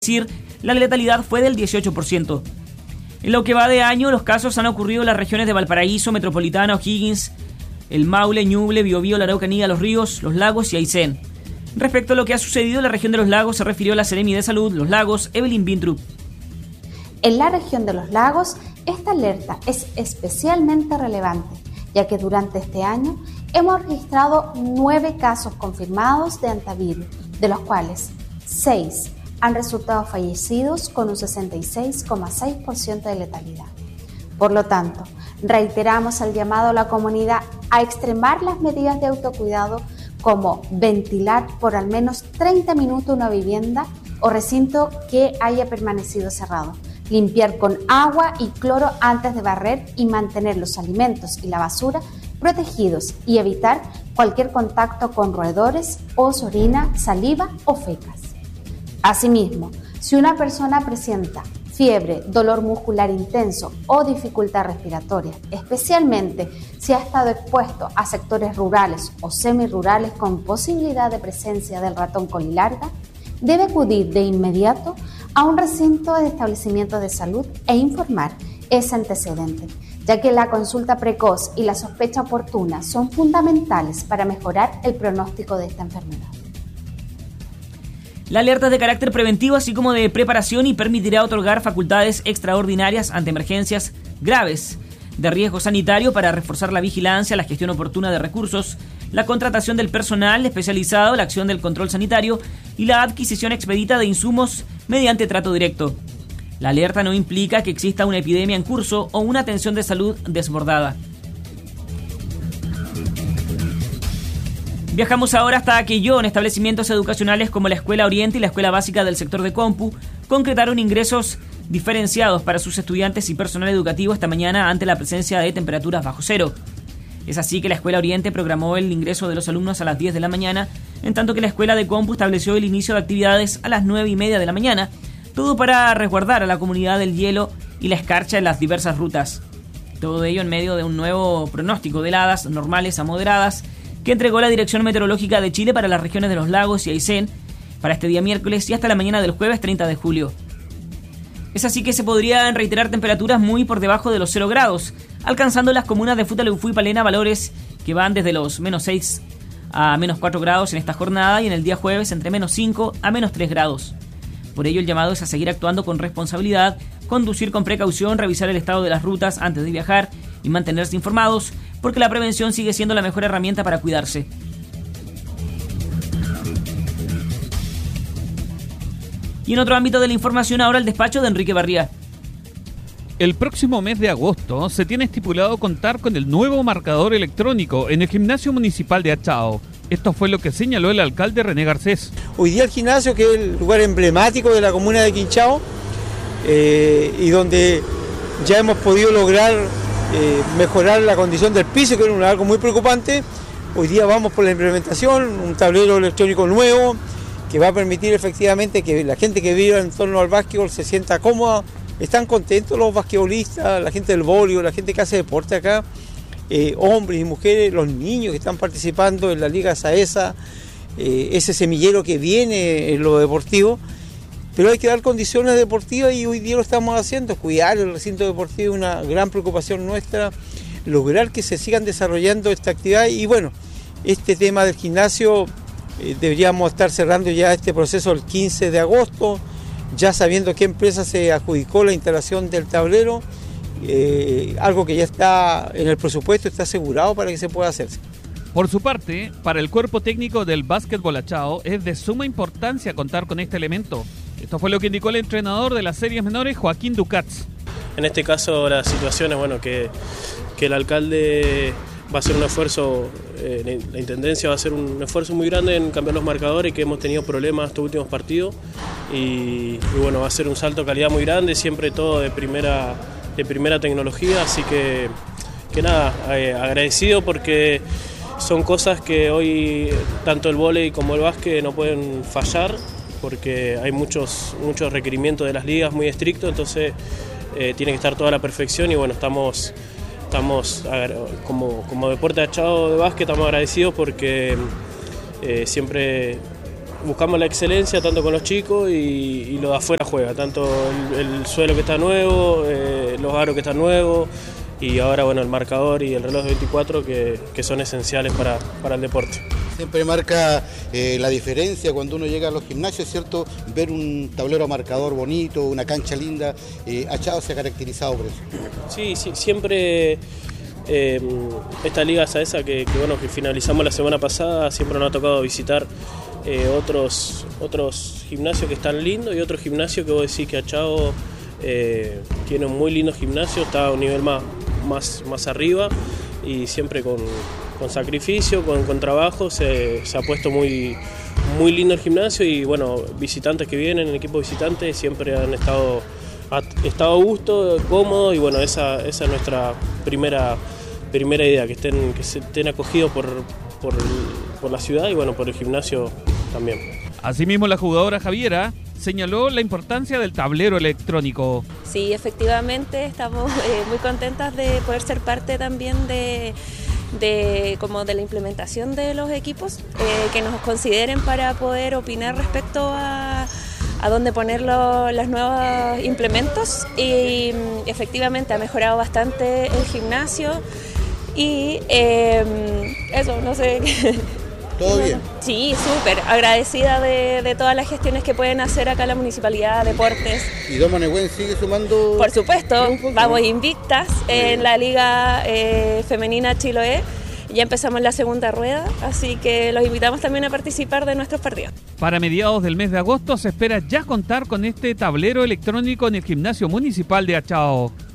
decir, la letalidad fue del 18%. En lo que va de año, los casos han ocurrido en las regiones de Valparaíso, Metropolitana, O'Higgins, el Maule, Ñuble, Biobío, la Araucanía, Los Ríos, Los Lagos y Aysén. Respecto a lo que ha sucedido en la región de Los Lagos, se refirió la Seremi de Salud Los Lagos, Evelyn Bintrup. En la región de Los Lagos, esta alerta es especialmente relevante, ya que durante este año hemos registrado 9 casos confirmados de hantavirus, de los cuales 6 han resultado fallecidos con un 66,6% de letalidad. Por lo tanto, reiteramos el llamado a la comunidad a extremar las medidas de autocuidado como ventilar por al menos 30 minutos una vivienda o recinto que haya permanecido cerrado, limpiar con agua y cloro antes de barrer y mantener los alimentos y la basura protegidos y evitar cualquier contacto con roedores, orina, saliva o fecas. Asimismo, si una persona presenta fiebre, dolor muscular intenso o dificultad respiratoria, especialmente si ha estado expuesto a sectores rurales o semirurales con posibilidad de presencia del ratón colilarga, debe acudir de inmediato a un recinto de establecimiento de salud e informar ese antecedente, ya que la consulta precoz y la sospecha oportuna son fundamentales para mejorar el pronóstico de esta enfermedad. La alerta es de carácter preventivo, así como de preparación, y permitirá otorgar facultades extraordinarias ante emergencias graves de riesgo sanitario para reforzar la vigilancia, la gestión oportuna de recursos, la contratación del personal especializado, la acción del control sanitario y la adquisición expedita de insumos mediante trato directo. La alerta no implica que exista una epidemia en curso o una atención de salud desbordada. Viajamos ahora hasta Aquellón. Establecimientos educacionales como la Escuela Oriente y la Escuela Básica del sector de Compu concretaron ingresos diferenciados para sus estudiantes y personal educativo esta mañana ante la presencia de temperaturas bajo cero. Es así que la Escuela Oriente programó el ingreso de los alumnos a las 10 de la mañana, en tanto que la Escuela de Compu estableció el inicio de actividades a las 9:30 de la mañana, todo para resguardar a la comunidad del hielo y la escarcha en las diversas rutas. Todo ello en medio de un nuevo pronóstico de heladas normales a moderadas que entregó la Dirección Meteorológica de Chile para las regiones de Los Lagos y Aysén para este día miércoles y hasta la mañana del jueves 30 de julio. Es así que se podrían reiterar temperaturas muy por debajo de los 0 grados, alcanzando las comunas de Futaleufú y Palena valores que van desde los -6 a -4 grados en esta jornada y en el día jueves entre -5 a -3 grados. Por ello el llamado es a seguir actuando con responsabilidad, conducir con precaución, revisar el estado de las rutas antes de viajar y mantenerse informados, porque la prevención sigue siendo la mejor herramienta para cuidarse. Y en otro ámbito de la información, ahora el despacho de Enrique Barría. El próximo mes de agosto se tiene estipulado contar con el nuevo marcador electrónico en el Gimnasio Municipal de Achao. Esto fue lo que señaló el alcalde René Garcés. Hoy día el gimnasio, que es el lugar emblemático de la comuna de Quinchao, y donde ya hemos podido lograr mejorar la condición del piso, que era algo muy preocupante. Hoy día vamos por la implementación, un tablero electrónico nuevo que va a permitir efectivamente que la gente que viva en torno al básquetbol se sienta cómoda. Están contentos los basquetbolistas, la gente del voleibol, la gente que hace deporte acá, hombres y mujeres, los niños que están participando en la Liga Saesa, ese semillero que viene en lo deportivo. Pero hay que dar condiciones deportivas y hoy día lo estamos haciendo. Cuidar el recinto deportivo es una gran preocupación nuestra, lograr que se sigan desarrollando esta actividad. Y bueno, este tema del gimnasio deberíamos estar cerrando ya este proceso el 15 de agosto, ya sabiendo qué empresa se adjudicó la instalación del tablero, algo que ya está en el presupuesto, está asegurado para que se pueda hacerse. Por su parte, para el cuerpo técnico del básquetbol Achao es de suma importancia contar con este elemento. Esto fue lo que indicó el entrenador de las series menores, Joaquín Ducats. En este caso la situación es que el alcalde va a hacer un esfuerzo, la intendencia va a hacer un esfuerzo muy grande en cambiar los marcadores, que hemos tenido problemas estos últimos partidos y bueno, va a ser un salto de calidad muy grande, siempre todo de primera tecnología, así que nada, agradecido porque son cosas que hoy tanto el vóley como el básquet no pueden fallar, porque hay muchos requerimientos de las ligas muy estrictos, entonces tiene que estar toda a la perfección y bueno, estamos como deporte de Achao de básquet estamos agradecidos porque siempre buscamos la excelencia tanto con los chicos y lo de afuera juega, tanto el suelo que está nuevo, los aros que están nuevos y ahora bueno el marcador y el reloj de 24 que son esenciales para el deporte. Siempre marca la diferencia cuando uno llega a los gimnasios, ¿cierto? Ver un tablero marcador bonito, una cancha linda. Achao se ha caracterizado por eso. Sí, siempre esta liga esa que finalizamos la semana pasada, siempre nos ha tocado visitar otros gimnasios que están lindos y otros gimnasios que vos decís que Achao tiene un muy lindo gimnasio, está a un nivel más arriba y siempre con sacrificio, con trabajo, se ha puesto muy lindo el gimnasio y bueno, visitantes que vienen, el equipo visitante siempre han estado a gusto, cómodos y bueno, esa es nuestra primera idea, que estén acogidos por la ciudad y bueno, por el gimnasio también. Asimismo, la jugadora Javiera señaló la importancia del tablero electrónico. Sí, efectivamente, estamos muy contentas de poder ser parte también de la implementación de los equipos, que nos consideren para poder opinar respecto a dónde poner los nuevos implementos y efectivamente ha mejorado bastante el gimnasio y eso, no sé. ¿Todo bien? Sí, súper agradecida de todas las gestiones que pueden hacer acá la Municipalidad, Deportes. ¿Y Domanehuen sigue sumando? Por supuesto, vamos invictas en la Liga Femenina Chiloé. Ya empezamos la segunda rueda, así que los invitamos también a participar de nuestros partidos. Para mediados del mes de agosto se espera ya contar con este tablero electrónico en el Gimnasio Municipal de Achao.